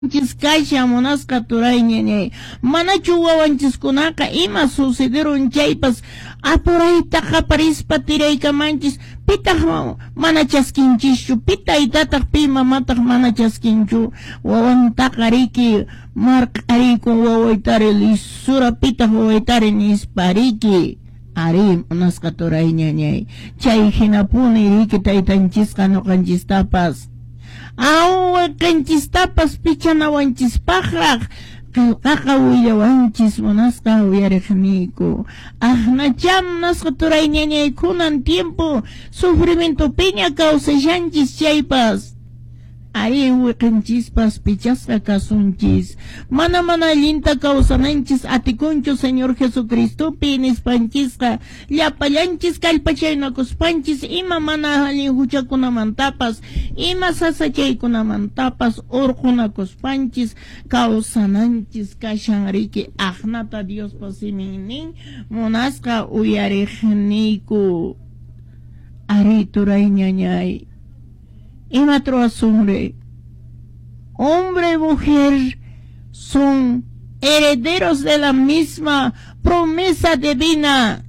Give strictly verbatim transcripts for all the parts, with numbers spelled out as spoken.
Chiscasha monasca turaiñañay manachu wawanchiskunaqa ima sucederon chaypas apurayta qaparispa tiraykamanchis pitaq mana chaskinchishchu pita itataq pi mamataq mana chaskinchu wawantaqa riki marqarikun wawaytari lisura pitaq wawaytari nispariki ari monasqa turayñañay chay hinapuni riki taytanchisqa noqanchistapas aw kanchistapas pichanawanchispaqraq qillqaqa willawanchis munasqa uyariqniku ajnacham nasqa turayñañaykunan tiempo sufrimiento piña kawsashanchis chaypas ari wiqinchispas pichasqa kasunchis mana mana allinta kawsananchis atikunchu Señor Jesucristupi nispanchisqa llapallanchis kallpachaynakuspanchis ima mana allin huchakunamantapas ima sasachaykunamantapas urqunakuspanchis kawsananchis kashan riki ajnata Diospa siminnin munasqa uyariqniku ari turayñañay ima troasumbre hombre y mujer son herederos de la misma promesa divina.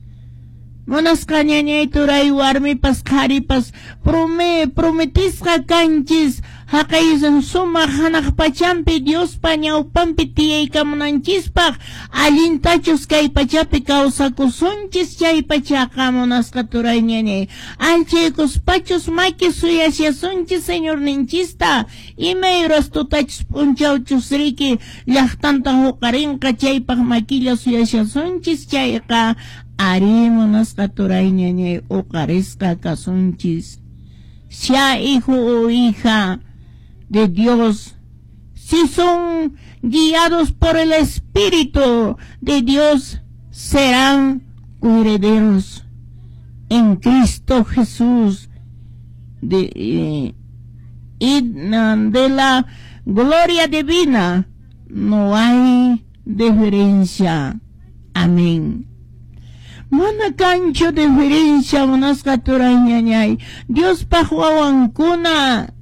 Monasqa ñañay turay warmipas qharipas prome prometisqa kanchis haqaysan sumaq hanaq pachampi Diospa ñawpampi tiyaykamunanchispaq allintachus kay pachapi kawsakusunchis chay pachaqa monasqa turay ñañay alchaykuspachus maki suyasyasunchis Señor ninchista imayras tutachus punchawchus riki llaqtanta huqarinqa chaypaq makilla suyasyasunchis chayqa ari monasqa turayñañay uqarisqa kasunchis sea hijo o hija de Dios si son guiados por el Espíritu de Dios serán herederos en Cristo Jesús de, eh, y de la gloria divina no hay diferencia. Amén. Mana kancho diferencia monasqa turayñañay Dios pahuawankuna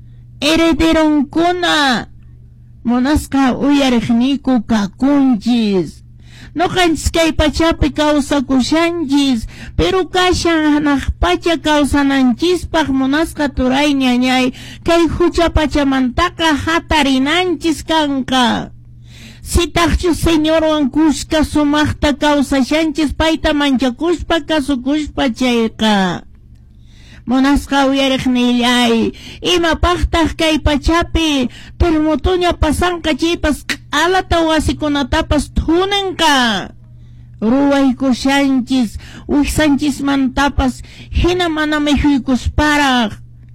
herederonkuna monasqa uyariqniku kakunchis noqanchis kay pachapi kawsakushanchis pero kashan hanaq pacha kawsananchispaq monasqa turayñañay kay hucha pachamantaqa hatarinanchis kanqa sitaqchu Señor wankushka sumaqta kawsashanchis payta manchakushpa kasukushpa chayqa monasqa uyariqnillay imapaqtaq kay pachapi terremotoña pasanqa chaypas alata wasikunatapas thunanqa ruwaykushanchis wiksanchismantapas hina mana mihuykusparaq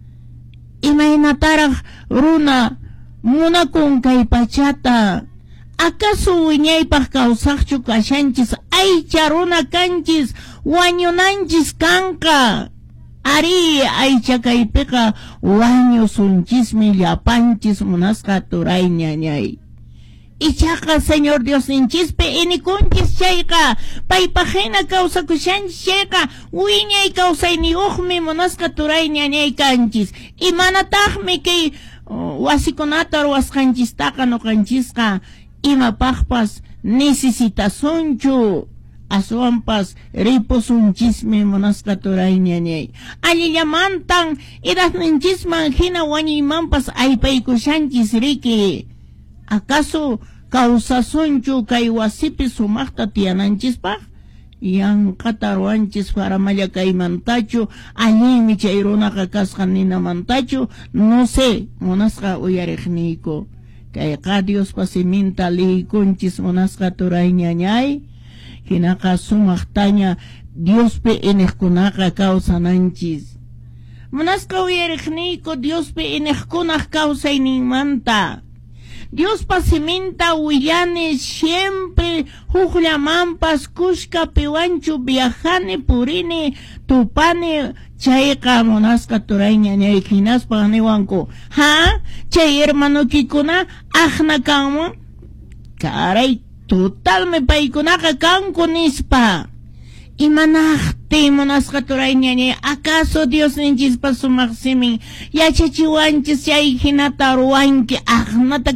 imaynataraq runa munakun kay pachata ¿acaso wiñaypaq kawsaqchu kashanchis aycha runa kanchis wañunanchis kanqa ari aycha kaypiqa wañusunchismi llapanchis munasqa turayñañay ichaqa Señor Dios ninchispi inikunchis chayqa paypaq hina kawsakushanchis chayqa wiñay kawsayniyuqmi munasqa turayñañay kanchis imanataqmi kay uh, wasikunata ruwasqanchistaqa noqanchisqa imapaqpas necesitasunchu aswanpas ripusunchismi monasqa turayñañay allillamantan idaqninchisman hina wañuymanpas aypaykushanchis riki ¿acaso kawsasunchu kay wasipi sumaqta tiyananchispaq yanqata ruwanchis faramalla kaymantachu allimi chay runaqa kasqa ninamantachu no sé monasqa uyariqniku kayqa Diospa siminta liykunchis monasqa turayñañay hinaqa sumaqtaña Diospi iniqkunaqa kawsananchis monasqa uyariqniku Diospi iniqkunaq kawsayninmanta Diospa siminta willani siempre hukllamanpas kushka piwanchu viajani purini tupani chayqa monasqa turayñañay hinaspa niwanku ha chay hermanukikuna ajna kanman caray totalme paykunaqa kanku nispa Imanaqti munasqa turayñañay, acaso Dios ninchis pasumaqsimin yachachiwanchis chay hinata ruwanki aqnata